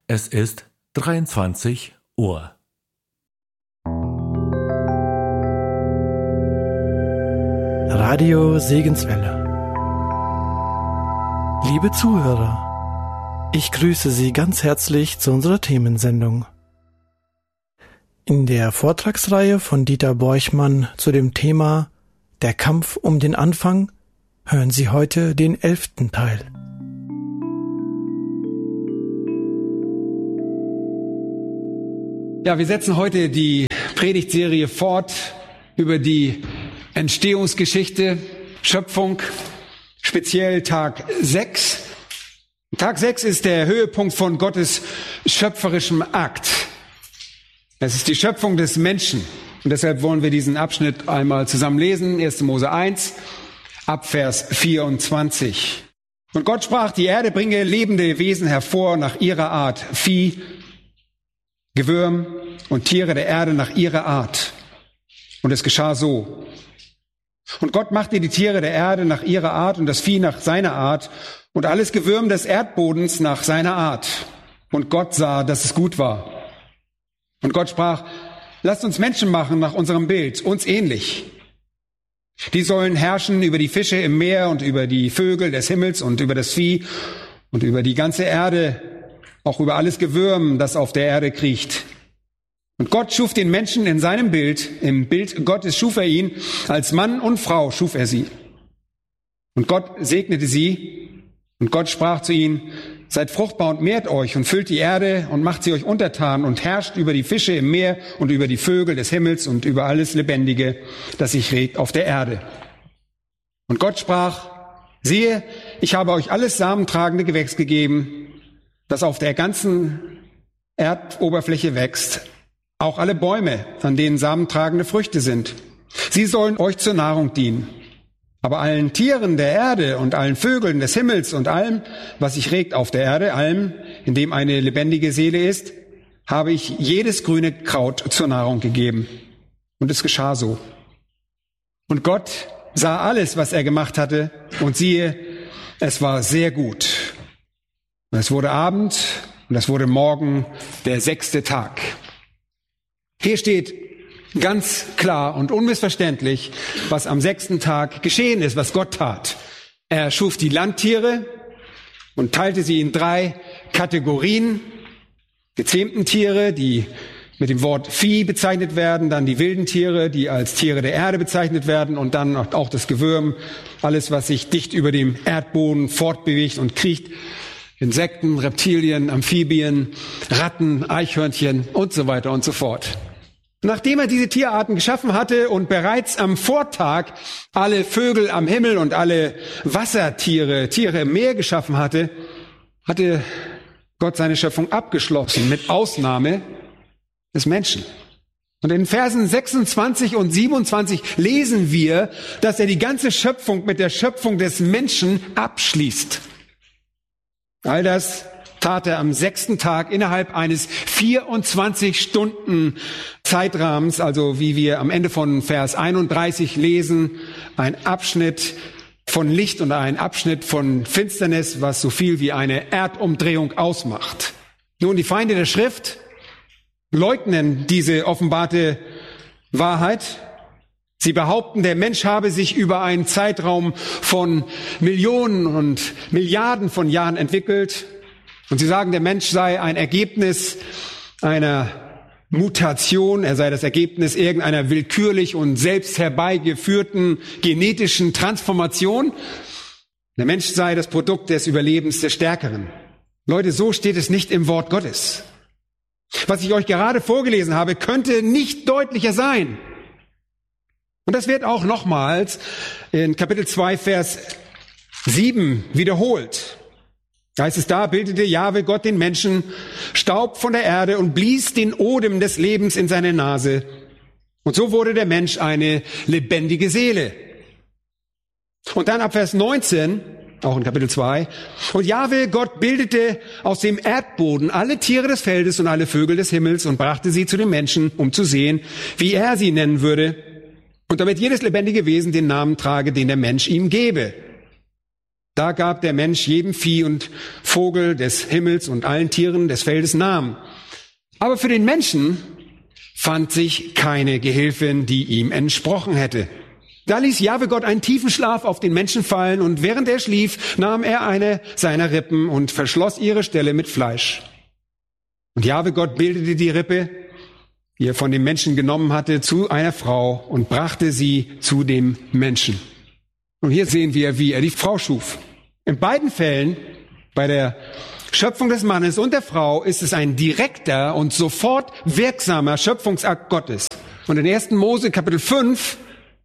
Es ist 23 Uhr. Radio Segenswelle. Liebe Zuhörer, ich grüße Sie ganz herzlich zu unserer Themensendung. In der Vortragsreihe von Dieter Borchmann zu dem Thema Der Kampf um den Anfang hören Sie heute den 11. Teil. Ja, wir setzen heute die Predigtserie fort über die Entstehungsgeschichte, Schöpfung, speziell Tag 6. Tag 6 ist der Höhepunkt von Gottes schöpferischem Akt. Es ist die Schöpfung des Menschen. Und deshalb wollen wir diesen Abschnitt einmal zusammen lesen. 1. Mose 1, ab Vers 24. Und Gott sprach, die Erde bringe lebende Wesen hervor nach ihrer Art, Vieh, Gewürm und Tiere der Erde nach ihrer Art. Und es geschah so. Und Gott machte die Tiere der Erde nach ihrer Art und das Vieh nach seiner Art und alles Gewürm des Erdbodens nach seiner Art. Und Gott sah, dass es gut war. Und Gott sprach, lasst uns Menschen machen nach unserem Bild, uns ähnlich. Die sollen herrschen über die Fische im Meer und über die Vögel des Himmels und über das Vieh und über die ganze Erde, auch über alles Gewürm, das auf der Erde kriecht. Und Gott schuf den Menschen in seinem Bild, im Bild Gottes schuf er ihn, als Mann und Frau schuf er sie. Und Gott segnete sie, und Gott sprach zu ihnen, seid fruchtbar und mehrt euch und füllt die Erde und macht sie euch untertan und herrscht über die Fische im Meer und über die Vögel des Himmels und über alles Lebendige, das sich regt auf der Erde. Und Gott sprach, siehe, ich habe euch alles samentragende Gewächs gegeben, das auf der ganzen Erdoberfläche wächst, auch alle Bäume, an denen samentragende Früchte sind. Sie sollen euch zur Nahrung dienen. Aber allen Tieren der Erde und allen Vögeln des Himmels und allem, was sich regt auf der Erde, allem, in dem eine lebendige Seele ist, habe ich jedes grüne Kraut zur Nahrung gegeben. Und es geschah so. Und Gott sah alles, was er gemacht hatte, und siehe, es war sehr gut. Und es wurde Abend und es wurde Morgen, der 6. Tag. Hier steht ganz klar und unmissverständlich, was am 6. Tag geschehen ist, was Gott tat. Er schuf die Landtiere und teilte sie in 3 Kategorien. Gezähmten Tiere, die mit dem Wort Vieh bezeichnet werden, dann die wilden Tiere, die als Tiere der Erde bezeichnet werden und dann auch das Gewürm, alles, was sich dicht über dem Erdboden fortbewegt und kriecht. Insekten, Reptilien, Amphibien, Ratten, Eichhörnchen und so weiter und so fort. Nachdem er diese Tierarten geschaffen hatte und bereits am Vortag alle Vögel am Himmel und alle Wassertiere, Tiere im Meer geschaffen hatte, hatte Gott seine Schöpfung abgeschlossen, mit Ausnahme des Menschen. Und in Versen 26 und 27 lesen wir, dass er die ganze Schöpfung mit der Schöpfung des Menschen abschließt. All das tat er am 6. Tag innerhalb eines 24 Stunden Zeitrahmens, also wie wir am Ende von Vers 31 lesen, ein Abschnitt von Licht und ein Abschnitt von Finsternis, was so viel wie eine Erdumdrehung ausmacht. Nun, die Feinde der Schrift leugnen diese offenbarte Wahrheit. Sie behaupten, der Mensch habe sich über einen Zeitraum von Millionen und Milliarden von Jahren entwickelt. Und sie sagen, der Mensch sei ein Ergebnis einer Mutation, er sei das Ergebnis irgendeiner willkürlich und selbst herbeigeführten genetischen Transformation. Der Mensch sei das Produkt des Überlebens des Stärkeren. Leute, so steht es nicht im Wort Gottes. Was ich euch gerade vorgelesen habe, könnte nicht deutlicher sein. Und das wird auch nochmals in Kapitel 2, Vers 7 wiederholt. Da heißt es, da bildete Jahwe Gott den Menschen Staub von der Erde und blies den Odem des Lebens in seine Nase. Und so wurde der Mensch eine lebendige Seele. Und dann ab Vers 19, auch in Kapitel 2, und Jahwe Gott bildete aus dem Erdboden alle Tiere des Feldes und alle Vögel des Himmels und brachte sie zu den Menschen, um zu sehen, wie er sie nennen würde. Und damit jedes lebendige Wesen den Namen trage, den der Mensch ihm gebe. Da gab der Mensch jedem Vieh und Vogel des Himmels und allen Tieren des Feldes Namen. Aber für den Menschen fand sich keine Gehilfin, die ihm entsprochen hätte. Da ließ Jahwe Gott einen tiefen Schlaf auf den Menschen fallen, und während er schlief, nahm er eine seiner Rippen und verschloss ihre Stelle mit Fleisch. Und Jahwe Gott bildete die Rippe, die er von dem Menschen genommen hatte, zu einer Frau und brachte sie zu dem Menschen. Und hier sehen wir, wie er die Frau schuf. In beiden Fällen, bei der Schöpfung des Mannes und der Frau, ist es ein direkter und sofort wirksamer Schöpfungsakt Gottes. Und in 1. Mose Kapitel 5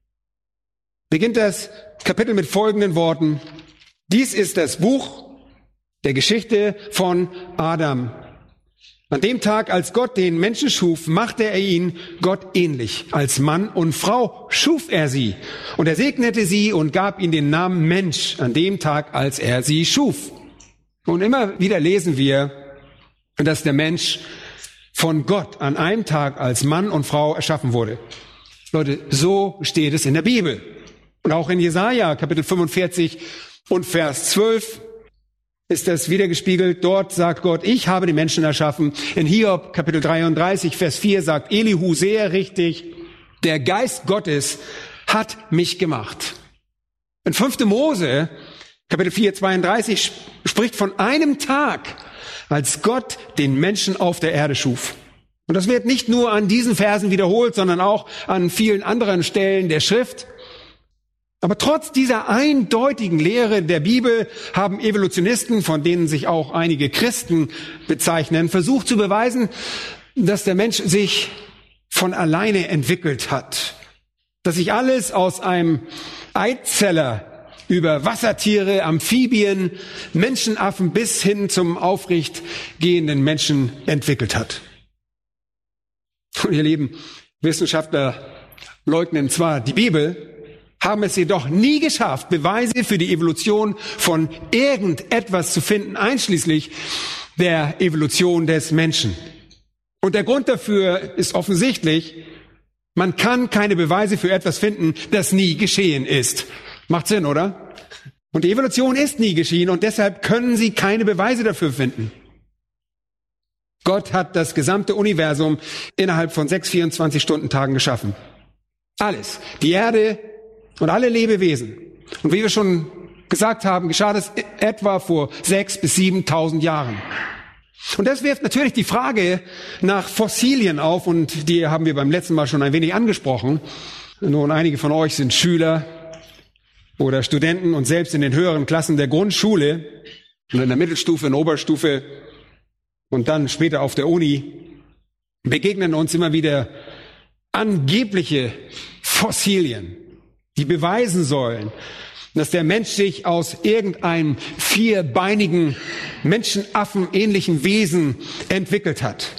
beginnt das Kapitel mit folgenden Worten: Dies ist das Buch der Geschichte von Adam. An dem Tag, als Gott den Menschen schuf, machte er ihn Gott ähnlich. Als Mann und Frau schuf er sie. Und er segnete sie und gab ihnen den Namen Mensch an dem Tag, als er sie schuf. Und immer wieder lesen wir, dass der Mensch von Gott an einem Tag als Mann und Frau erschaffen wurde. Leute, so steht es in der Bibel. Und auch in Jesaja, Kapitel 45 und Vers 12, ist das wiedergespiegelt. Dort sagt Gott, ich habe die Menschen erschaffen. In Hiob, Kapitel 33, Vers 4 sagt Elihu sehr richtig, der Geist Gottes hat mich gemacht. In 5. Mose, Kapitel 4, 32, spricht von einem Tag, als Gott den Menschen auf der Erde schuf. Und das wird nicht nur an diesen Versen wiederholt, sondern auch an vielen anderen Stellen der Schrift. Aber trotz dieser eindeutigen Lehre der Bibel haben Evolutionisten, von denen sich auch einige Christen bezeichnen, versucht zu beweisen, dass der Mensch sich von alleine entwickelt hat. Dass sich alles aus einem Eizeller über Wassertiere, Amphibien, Menschenaffen bis hin zum aufrecht gehenden Menschen entwickelt hat. Und ihr lieben Wissenschaftler leugnen zwar die Bibel, haben es jedoch nie geschafft, Beweise für die Evolution von irgendetwas zu finden, einschließlich der Evolution des Menschen. Und der Grund dafür ist offensichtlich: Man kann keine Beweise für etwas finden, das nie geschehen ist. Macht Sinn, oder? Und die Evolution ist nie geschehen, und deshalb können sie keine Beweise dafür finden. Gott hat das gesamte Universum innerhalb von 6 24-Stunden-Tagen geschaffen. Alles. Die Erde und alle Lebewesen. Und wie wir schon gesagt haben, geschah das etwa vor 6.000 bis 7.000 Jahren. Und das wirft natürlich die Frage nach Fossilien auf, und die haben wir beim letzten Mal schon ein wenig angesprochen. Nun, einige von euch sind Schüler oder Studenten, und selbst in den höheren Klassen der Grundschule und in der Mittelstufe, in der Oberstufe und dann später auf der Uni begegnen uns immer wieder angebliche Fossilien, die beweisen sollen, dass der Mensch sich aus irgendeinem vierbeinigen, menschenaffenähnlichen Wesen entwickelt hat.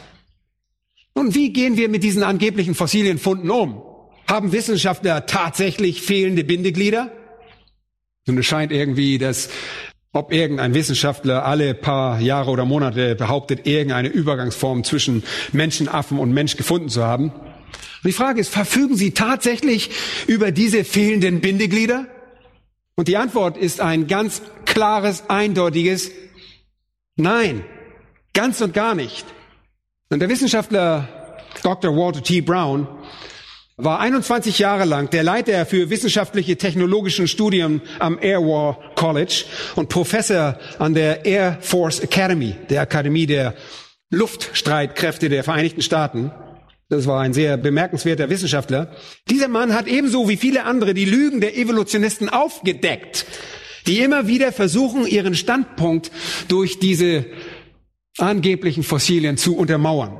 Und wie gehen wir mit diesen angeblichen Fossilienfunden um? Haben Wissenschaftler tatsächlich fehlende Bindeglieder? Und es scheint irgendwie, dass ob irgendein Wissenschaftler alle paar Jahre oder Monate behauptet, irgendeine Übergangsform zwischen Menschenaffen und Mensch gefunden zu haben. Und die Frage ist, verfügen sie tatsächlich über diese fehlenden Bindeglieder? Und die Antwort ist ein ganz klares, eindeutiges Nein. Ganz und gar nicht. Und der Wissenschaftler Dr. Walter T. Brown war 21 Jahre lang der Leiter für wissenschaftliche technologischen Studien am Air War College und Professor an der Air Force Academy, der Akademie der Luftstreitkräfte der Vereinigten Staaten. Das war ein sehr bemerkenswerter Wissenschaftler. Dieser Mann hat ebenso wie viele andere die Lügen der Evolutionisten aufgedeckt, die immer wieder versuchen, ihren Standpunkt durch diese angeblichen Fossilien zu untermauern.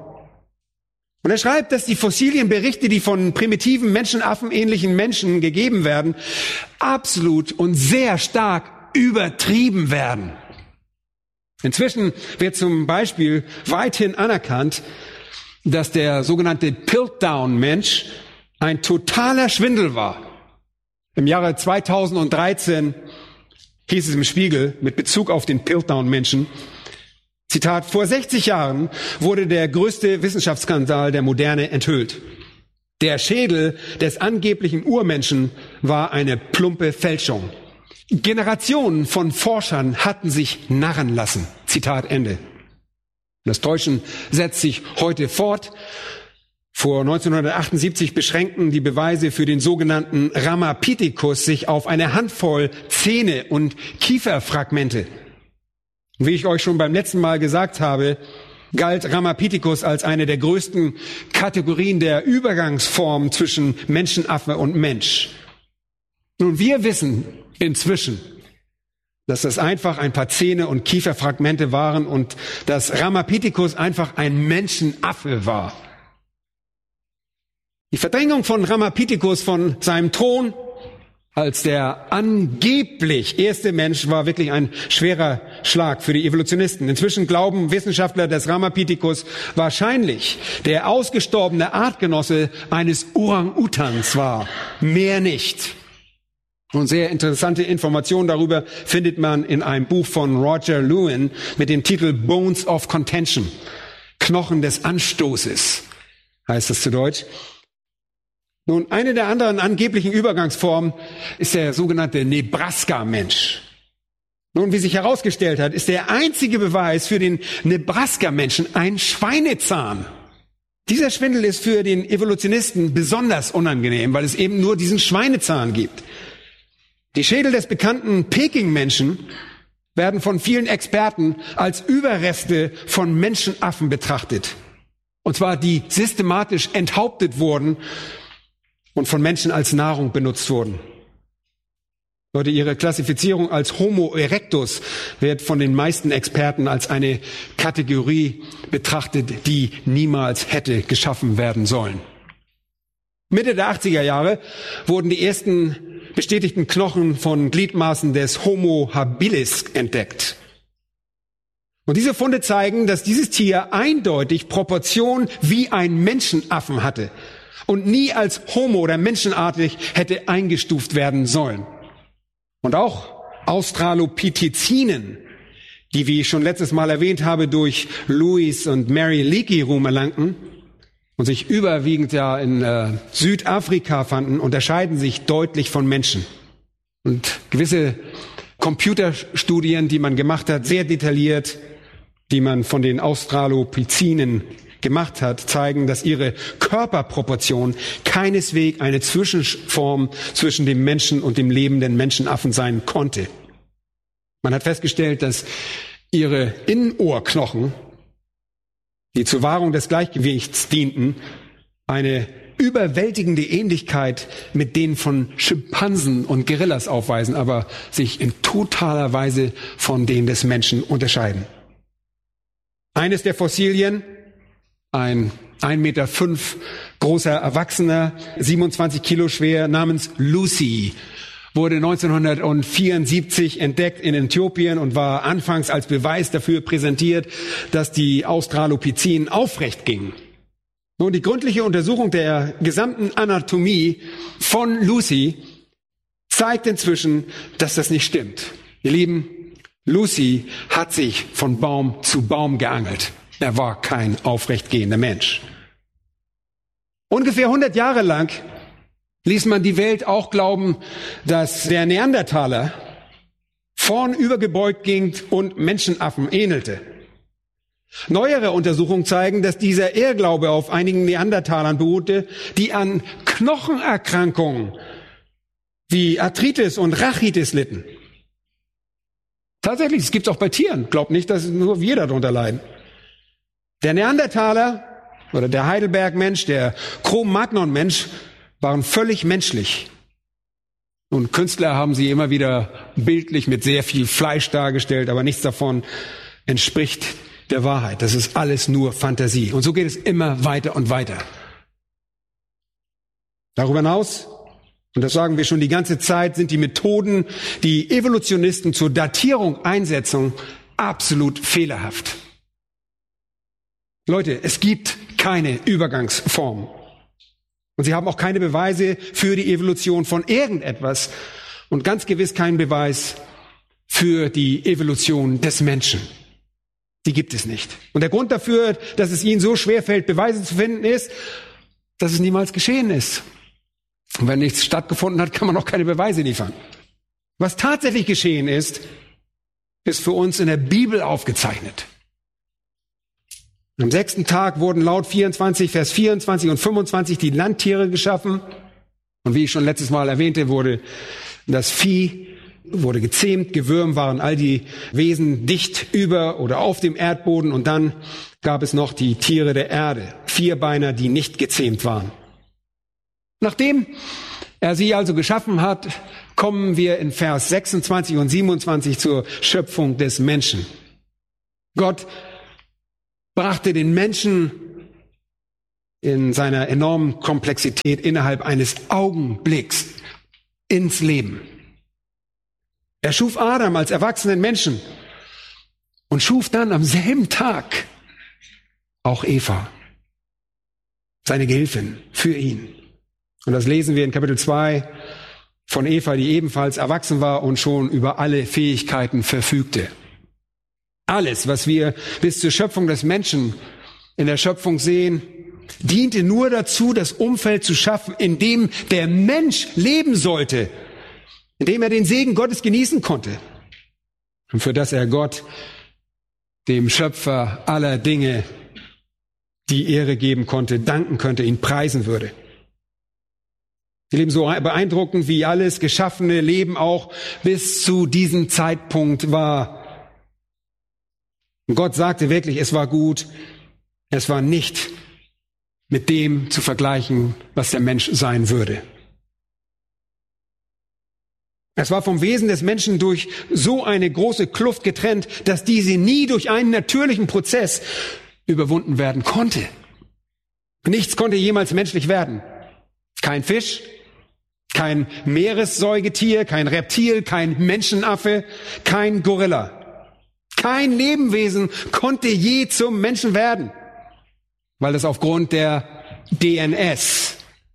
Und er schreibt, dass die Fossilienberichte, die von primitiven menschenaffenähnlichen Menschen gegeben werden, absolut und sehr stark übertrieben werden. Inzwischen wird zum Beispiel weithin anerkannt, dass der sogenannte Piltdown-Mensch ein totaler Schwindel war. Im Jahre 2013 hieß es im Spiegel mit Bezug auf den Piltdown-Menschen, Zitat, vor 60 Jahren wurde der größte Wissenschaftsskandal der Moderne enthüllt. Der Schädel des angeblichen Urmenschen war eine plumpe Fälschung. Generationen von Forschern hatten sich narren lassen. Zitat Ende. Das Täuschen setzt sich heute fort. Vor 1978 beschränkten die Beweise für den sogenannten Ramapithecus sich auf eine Handvoll Zähne und Kieferfragmente. Wie ich euch schon beim letzten Mal gesagt habe, galt Ramapithecus als eine der größten Kategorien der Übergangsform zwischen Menschenaffe und Mensch. Nun, wir wissen inzwischen, dass das einfach ein paar Zähne und Kieferfragmente waren und dass Ramapithecus einfach ein Menschenaffe war. Die Verdrängung von Ramapithecus von seinem Thron als der angeblich erste Mensch war wirklich ein schwerer Schlag für die Evolutionisten. Inzwischen glauben Wissenschaftler, dass Ramapithecus wahrscheinlich der ausgestorbene Artgenosse eines Orang-Utans war. Mehr nicht. Und sehr interessante Informationen darüber findet man in einem Buch von Roger Lewin mit dem Titel Bones of Contention. Knochen des Anstoßes heißt es zu Deutsch. Nun, eine der anderen angeblichen Übergangsformen ist der sogenannte Nebraska-Mensch. Nun, wie sich herausgestellt hat, ist der einzige Beweis für den Nebraska-Menschen ein Schweinezahn. Dieser Schwindel ist für den Evolutionisten besonders unangenehm, weil es eben nur diesen Schweinezahn gibt. Die Schädel des bekannten Peking-Menschen werden von vielen Experten als Überreste von Menschenaffen betrachtet. Und zwar die systematisch enthauptet wurden und von Menschen als Nahrung benutzt wurden. Leute, ihre Klassifizierung als Homo erectus wird von den meisten Experten als eine Kategorie betrachtet, die niemals hätte geschaffen werden sollen. Mitte der 80er Jahre wurden die ersten bestätigten Knochen von Gliedmaßen des Homo habilis entdeckt. Und diese Funde zeigen, dass dieses Tier eindeutig Proportionen wie ein Menschenaffen hatte und nie als Homo oder menschenartig hätte eingestuft werden sollen. Und auch Australopithecinen, die, wie ich schon letztes Mal erwähnt habe, durch Louis und Mary Leakey Ruhm erlangten und sich überwiegend ja in Südafrika fanden, unterscheiden sich deutlich von Menschen. Und gewisse Computerstudien, die man gemacht hat, sehr detailliert, die man von den Australopithecinen gemacht hat, zeigen, dass ihre Körperproportion keineswegs eine Zwischenform zwischen dem Menschen und dem lebenden Menschenaffen sein konnte. Man hat festgestellt, dass ihre Innenohrknochen, die zur Wahrung des Gleichgewichts dienten, eine überwältigende Ähnlichkeit mit denen von Schimpansen und Gorillas aufweisen, aber sich in totaler Weise von denen des Menschen unterscheiden. Eines der Fossilien, ein 1,5 Meter großer Erwachsener, 27 Kilo schwer, namens Lucy, wurde 1974 entdeckt in Äthiopien und war anfangs als Beweis dafür präsentiert, dass die Australopithecinen aufrecht gingen. Nun, die gründliche Untersuchung der gesamten Anatomie von Lucy zeigt inzwischen, dass das nicht stimmt. Ihr Lieben, Lucy hat sich von Baum zu Baum geangelt. Er war kein aufrechtgehender Mensch. Ungefähr 100 Jahre lang ließ man die Welt auch glauben, dass der Neandertaler vornübergebeugt ging und Menschenaffen ähnelte. Neuere Untersuchungen zeigen, dass dieser Irrglaube auf einigen Neandertalern beruhte, die an Knochenerkrankungen wie Arthritis und Rachitis litten. Tatsächlich, es gibt es auch bei Tieren. Glaubt nicht, dass nur wir darunter leiden. Der Neandertaler oder der Heidelberg-Mensch, der Cro-Magnon-Mensch waren völlig menschlich. Und Künstler haben sie immer wieder bildlich mit sehr viel Fleisch dargestellt, aber nichts davon entspricht der Wahrheit. Das ist alles nur Fantasie. Und so geht es immer weiter und weiter. Darüber hinaus, und das sagen wir schon die ganze Zeit, sind die Methoden, die Evolutionisten zur Datierung einsetzen, absolut fehlerhaft. Leute, es gibt keine Übergangsform. Und sie haben auch keine Beweise für die Evolution von irgendetwas und ganz gewiss keinen Beweis für die Evolution des Menschen. Die gibt es nicht. Und der Grund dafür, dass es ihnen so schwerfällt, Beweise zu finden, ist, dass es niemals geschehen ist. Und wenn nichts stattgefunden hat, kann man auch keine Beweise liefern. Was tatsächlich geschehen ist, ist für uns in der Bibel aufgezeichnet. Am 6. Tag wurden laut 24, Vers 24 und 25 die Landtiere geschaffen. Und wie ich schon letztes Mal erwähnte, wurde das Vieh gezähmt, Gewürm waren all die Wesen dicht über oder auf dem Erdboden. Und dann gab es noch die Tiere der Erde, Vierbeiner, die nicht gezähmt waren. Nachdem er sie also geschaffen hat, kommen wir in Vers 26 und 27 zur Schöpfung des Menschen. Gott brachte den Menschen in seiner enormen Komplexität innerhalb eines Augenblicks ins Leben. Er schuf Adam als erwachsenen Menschen und schuf dann am selben Tag auch Eva, seine Gehilfin, für ihn. Und das lesen wir in Kapitel 2 von Eva, die ebenfalls erwachsen war und schon über alle Fähigkeiten verfügte. Alles, was wir bis zur Schöpfung des Menschen in der Schöpfung sehen, diente nur dazu, das Umfeld zu schaffen, in dem der Mensch leben sollte, in dem er den Segen Gottes genießen konnte und für das er Gott, dem Schöpfer aller Dinge, die Ehre geben konnte, danken könnte, ihn preisen würde. Wir leben so beeindruckend, wie alles geschaffene Leben auch bis zu diesem Zeitpunkt war. Und Gott sagte wirklich, es war gut, es war nicht mit dem zu vergleichen, was der Mensch sein würde. Es war vom Wesen des Menschen durch so eine große Kluft getrennt, dass diese nie durch einen natürlichen Prozess überwunden werden konnte. Nichts konnte jemals menschlich werden. Kein Fisch, kein Meeressäugetier, kein Reptil, kein Menschenaffe, kein Gorilla. Kein Lebewesen konnte je zum Menschen werden, weil das aufgrund der DNS,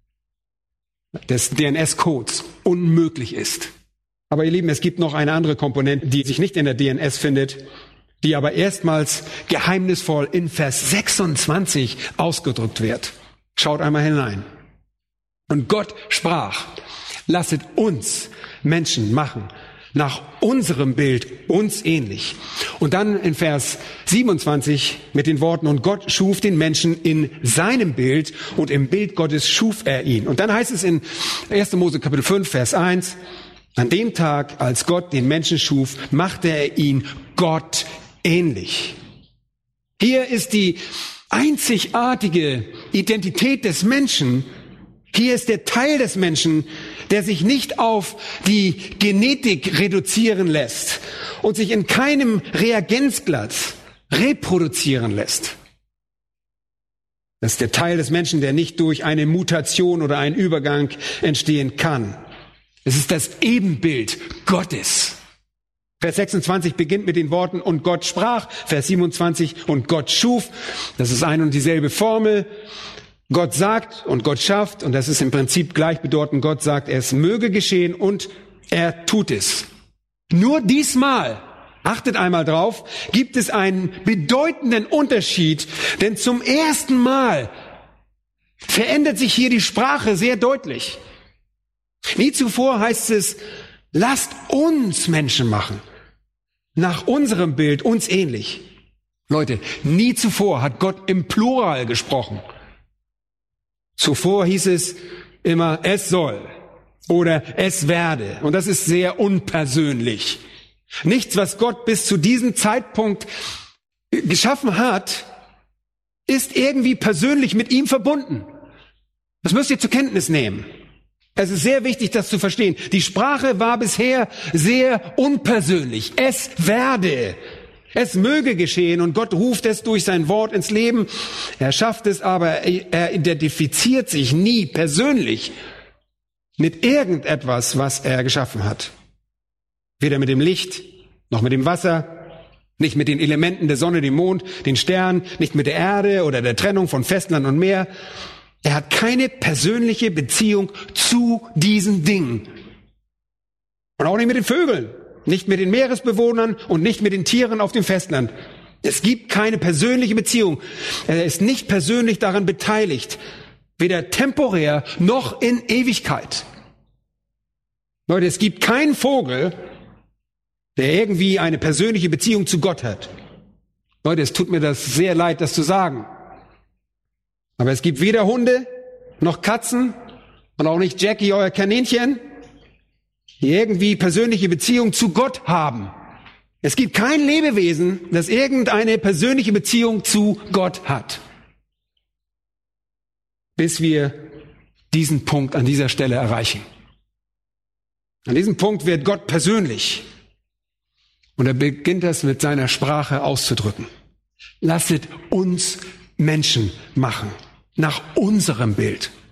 des DNS-Codes unmöglich ist. Aber ihr Lieben, es gibt noch eine andere Komponente, die sich nicht in der DNS findet, die aber erstmals geheimnisvoll in Vers 26 ausgedrückt wird. Schaut einmal hinein. Und Gott sprach, lasset uns Menschen machen, nach unserem Bild, uns ähnlich. Und dann in Vers 27 mit den Worten, und Gott schuf den Menschen in seinem Bild und im Bild Gottes schuf er ihn. Und dann heißt es in 1. Mose Kapitel 5, Vers 1, an dem Tag, als Gott den Menschen schuf, machte er ihn Gott ähnlich. Hier ist die einzigartige Identität des Menschen. Hier ist der Teil des Menschen, der sich nicht auf die Genetik reduzieren lässt und sich in keinem Reagenzglas reproduzieren lässt. Das ist der Teil des Menschen, der nicht durch eine Mutation oder einen Übergang entstehen kann. Es ist das Ebenbild Gottes. Vers 26 beginnt mit den Worten, und Gott sprach. Vers 27, und Gott schuf. Das ist ein und dieselbe Formel. Gott sagt und Gott schafft, und das ist im Prinzip gleichbedeutend. Gott sagt, es möge geschehen und er tut es. Nur diesmal, achtet einmal drauf, gibt es einen bedeutenden Unterschied, denn zum ersten Mal verändert sich hier die Sprache sehr deutlich. Nie zuvor heißt es, lasst uns Menschen machen, nach unserem Bild, uns ähnlich. Leute, nie zuvor hat Gott im Plural gesprochen. Zuvor hieß es immer, es soll oder es werde. Und das ist sehr unpersönlich. Nichts, was Gott bis zu diesem Zeitpunkt geschaffen hat, ist irgendwie persönlich mit ihm verbunden. Das müsst ihr zur Kenntnis nehmen. Es ist sehr wichtig, das zu verstehen. Die Sprache war bisher sehr unpersönlich. Es werde. Es möge geschehen und Gott ruft es durch sein Wort ins Leben. Er schafft es, aber er identifiziert sich nie persönlich mit irgendetwas, was er geschaffen hat. Weder mit dem Licht, noch mit dem Wasser, nicht mit den Elementen der Sonne, dem Mond, den Sternen, nicht mit der Erde oder der Trennung von Festland und Meer. Er hat keine persönliche Beziehung zu diesen Dingen. Und auch nicht mit den Vögeln. Nicht mit den Meeresbewohnern und nicht mit den Tieren auf dem Festland. Es gibt keine persönliche Beziehung. Er ist nicht persönlich daran beteiligt. Weder temporär noch in Ewigkeit. Leute, es gibt keinen Vogel, der irgendwie eine persönliche Beziehung zu Gott hat. Leute, es tut mir das sehr leid, das zu sagen. Aber es gibt weder Hunde, noch Katzen und auch nicht Jackie, euer Kaninchen, die irgendwie persönliche Beziehung zu Gott haben. Es gibt kein Lebewesen, das irgendeine persönliche Beziehung zu Gott hat. Bis wir diesen Punkt an dieser Stelle erreichen. An diesem Punkt wird Gott persönlich. Und er beginnt das mit seiner Sprache auszudrücken. Lasset uns Menschen machen, nach unserem Bild.